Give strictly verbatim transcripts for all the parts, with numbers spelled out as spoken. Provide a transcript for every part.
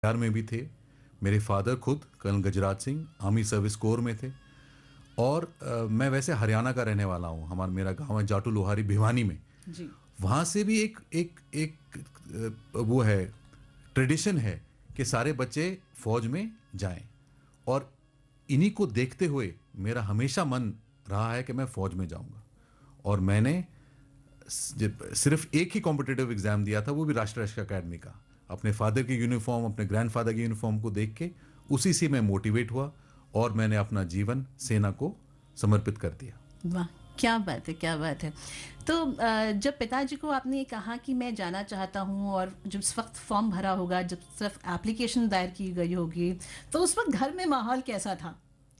बिहार में भी थे। मेरे फादर खुद colonel Gajraj Singh army service corps में थे। और अ, मैं वैसे हरियाणा का रहने वाला हूँ। हमारा मेरा गांव है जाटू लोहारी भिवानी में। जी। वहाँ से भी एक एक एक अ, वो है, ट्रेडिशन है कि सारे बच्चे फौज में जाएं। और इन्हीं को देखते हुए मेरा हमेशा मन रहा है कि मैं फौज में जाऊंगा। और मैंने स- सिर्फ एक ही कॉम्पिटिटिव एग्जाम दिया था, वो भी राष्ट्रीय रक्षा अकेडमी का। अपने फादर की यूनिफॉर्म, अपने ग्रैंडफादर की यूनिफॉर्म को देख के उसी से मैं मोटिवेट हुआ और मैंने अपना जीवन सेना को समर्पित कर दिया। वाह, क्या बात है, क्या बात है। तो अ, जब पिताजी को आपने कहा कि मैं जाना चाहता हूँ और जब उस वक्त फॉर्म भरा होगा, जब सिर्फ एप्लीकेशन दायर की गई होगी, तो उस वक्त घर में माहौल कैसा था?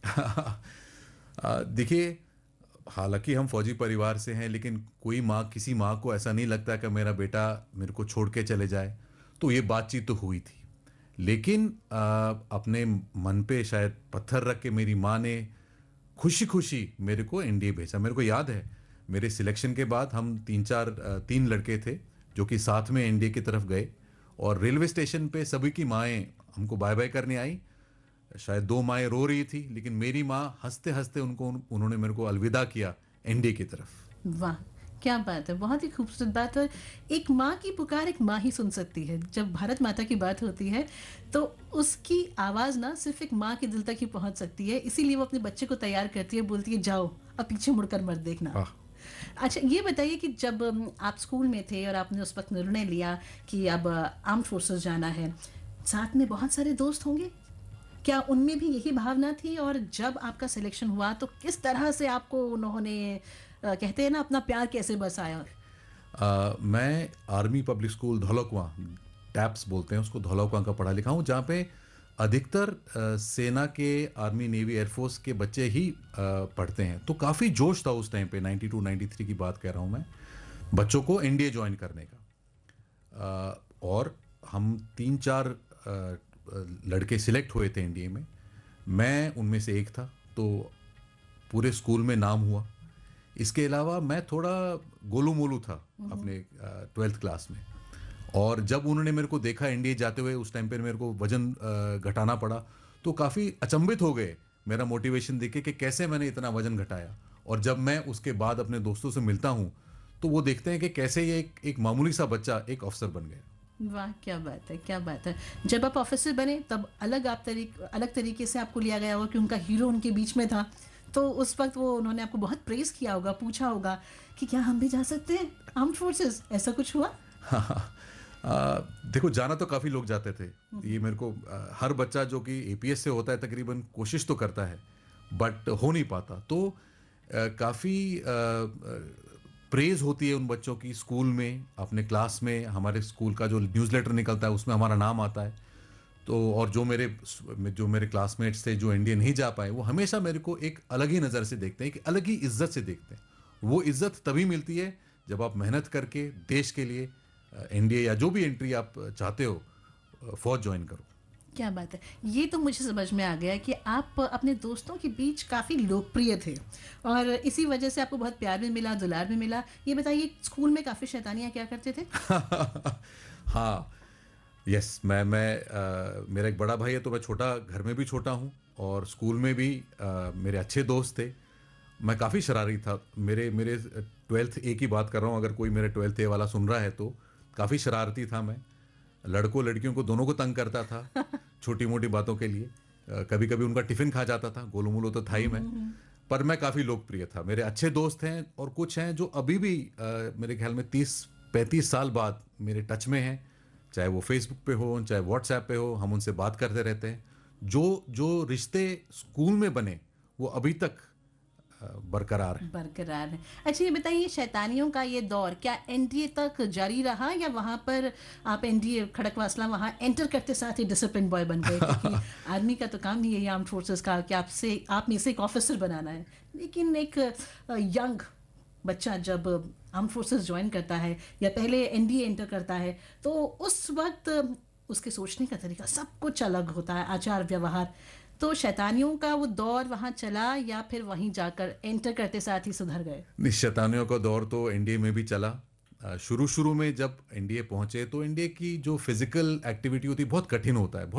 आ, देखिए, हालांकि हम फौजी परिवार से हैं, लेकिन कोई माँ, किसी माँ को ऐसा नहीं लगता कि मेरा बेटा मेरे को छोड़ के चले जाए। तो ये बातचीत तो हुई थी, लेकिन आ, अपने मन पे शायद पत्थर रख के मेरी माँ ने खुशी खुशी मेरे को एनडीए भेजा। मेरे को याद है, मेरे सिलेक्शन के बाद हम तीन चार आ, तीन लड़के थे जो कि साथ में एनडीए की तरफ गए। और रेलवे स्टेशन पे सभी की माएँ हमको बाय बाय करने आई। शायद दो माएँ रो रही थी, लेकिन मेरी माँ हंसते हंसते उनको उन्होंने मेरे को अलविदा किया एनडीए की तरफ। वाह, क्या बात है, बहुत ही खूबसूरत बात। और एक माँ की पुकार एक माँ ही सुन सकती है। जब भारत माता की बात होती है तो उसकी आवाज़ ना सिर्फ एक माँ के दिल तक ही पहुँच सकती है। इसीलिए वो अपने बच्चे को तैयार करती है, बोलती है जाओ, अब पीछे मुड़कर मत देखना। हाँ। अच्छा, ये बताइए कि जब अम, आप स्कूल में थे और आपने उस वक्त निर्णय लिया कि अब आर्म फोर्सेस जाना है, साथ में बहुत सारे दोस्त होंगे, क्या उनमें भी यही भावना थी? और जब आपका सिलेक्शन हुआ तो किस तरह से आपको उन्होंने अ, कहते हैं ना, अपना प्यार कैसे बरसाया? आ, मैं आर्मी पब्लिक स्कूल धौलकुआं, टैप्स बोलते हैं उसको, धौलकुआं का पढ़ा लिखा हूँ, जहाँ पे अधिकतर आ, सेना के, आर्मी नेवी एयरफोर्स के बच्चे ही आ, पढ़ते हैं। तो काफ़ी जोश था उस टाइम पे, नाइंटी टू नाइंटी थ्री की बात कर रहा हूँ मैं, बच्चों को एनडीए ज्वाइन करने का। आ, और हम तीन चार आ, लड़के सिलेक्ट हुए थे एनडीए में। मैं उनमें से एक था। तो पूरे स्कूल में नाम हुआ। इसके अलावा मैं थोड़ा गोलू मोलू था अपने ट्वेल्थ क्लास में। और जब उन्होंने मेरे को देखा इंडिया जाते हुए, उस टाइम पे मेरे को वजन अ, घटाना पड़ा, तो काफ़ी अचंभित हो गए मेरा मोटिवेशन देख के कि कैसे मैंने इतना वजन घटाया। और जब मैं उसके बाद अपने दोस्तों से मिलता हूँ तो वो देखते हैं कि कैसे ये एक, एक मामूली सा बच्चा एक अफसर बन गया। वाह, क्या बात है, क्या बात है। जब आप ऑफिसर बने तब अलग आप तरीक अलग तरीके से आपको लिया गया होगा कि उनका हीरो उनके बीच में था। तो उस वक्त वो उन्होंने आपको बहुत प्रेज किया होगा, पूछा होगा कि क्या हम भी जा सकते हैं आर्म्ड फोर्सेस, ऐसा कुछ हुआ? आ, देखो, जाना तो काफ़ी लोग जाते थे। ये मेरे को आ, हर बच्चा जो कि एपीएस से होता है तकरीबन कोशिश तो करता है, बट हो नहीं पाता। तो काफ़ी प्रेज होती है उन बच्चों की स्कूल में, अपने क्लास में। हमारे स्कूल का जो न्यूज़लेटर निकलता है उसमें हमारा नाम आता है। तो और जो मेरे जो मेरे क्लासमेट्स थे जो इंडिया नहीं जा पाए, वो हमेशा मेरे को एक अलग ही नज़र से देखते हैं, एक अलग ही इज्जत से देखते हैं। वो इज्जत तभी मिलती है जब आप मेहनत करके देश के लिए एनडीए या जो भी एंट्री आप चाहते हो, फौज ज्वाइन करो। क्या बात है। ये तो मुझे समझ में आ गया कि आप अपने दोस्तों के बीच काफ़ी लोकप्रिय थे और इसी वजह से आपको बहुत प्यार भी मिला, दुलार भी मिला। ये बताइए, स्कूल में काफ़ी शैतानियाँ क्या करते थे? हाँ। यस, मैं मैं अ, मेरा एक बड़ा भाई है, तो मैं छोटा, घर में भी छोटा हूँ और स्कूल में भी अ, मेरे अच्छे दोस्त थे। मैं काफ़ी शरारती था। मेरे मेरे ट्वेल्थ ए की बात कर रहा हूँ, अगर कोई मेरे ट्वेल्थ ए वाला सुन रहा है तो। काफ़ी शरारती था मैं। लड़कों लड़कियों को दोनों को तंग करता था छोटी मोटी बातों के लिए। कभी कभी उनका टिफ़िन खा जाता था। गोलू मोलू तो था ही मैं। पर मैं काफ़ी लोकप्रिय था। मेरे अच्छे दोस्त हैं और कुछ हैं जो अभी भी अ, मेरे ख्याल में तीस पैंतीस साल बाद मेरे टच में हैं। चाहे वो फेसबुक पे हो, चाहे व्हाट्सएप पे हो, हम उनसे बात करते रहते हैं। जो जो रिश्ते स्कूल में बने वो अभी तक अ, बरकरार हैं। बरकरार है। अच्छा, ये बताइए, शैतानियों का ये दौर क्या एनडीए तक जारी रहा या वहाँ पर आप एनडीए खड़कवासला वहाँ एंटर करते साथ ही डिसिप्लिन बॉय बन गए? क्योंकि आर्मी का तो काम ही है आर्म्ड फोर्सेस का कि आपसे आप में से एक ऑफिसर बनाना है। लेकिन एक यंग बच्चा जब आर्म फोर्सेस ज्वाइन करता है या पहले एनडीए एंटर करता है, तो उस वक्त उसके सोचने का तरीका सब कुछ अलग होता है, आचार व्यवहार। तो शैतानियों का वो दौर वहाँ चला या फिर वहीं जाकर एंटर करते साथ ही सुधर गए? निश्चतानियों का दौर तो एनडीए में भी चला। शुरू शुरू में जब एनडीए पहुंचे तो एनडीए की जो फिजिकल एक्टिविटी होती है बहुत कठिन होता है, बहुत